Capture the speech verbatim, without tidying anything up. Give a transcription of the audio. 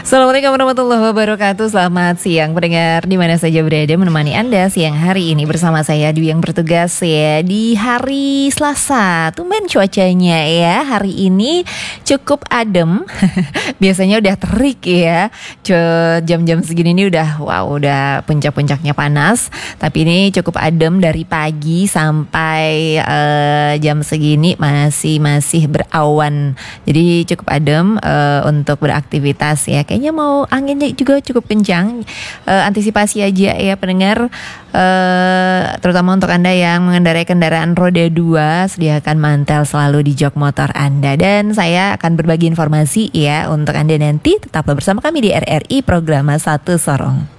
Assalamualaikum warahmatullahi wabarakatuh. Selamat siang pendengar di mana saja berada, menemani Anda siang hari ini bersama saya Dwi yang bertugas ya di hari Selasa. Tumben cuacanya ya hari ini cukup adem. Biasanya udah terik ya. Jam-jam segini ini udah wow udah puncak-puncaknya panas. Tapi ini cukup adem dari pagi sampai uh, jam segini masih masih berawan. Jadi cukup adem uh, untuk beraktivitas ya. Kayaknya mau anginnya juga cukup kencang. uh, Antisipasi aja ya pendengar, uh, terutama untuk Anda yang mengendarai kendaraan roda dua, sediakan mantel selalu di jok motor Anda. Dan saya akan berbagi informasi ya untuk Anda nanti. Tetaplah bersama kami di R R I Programa satu Sorong.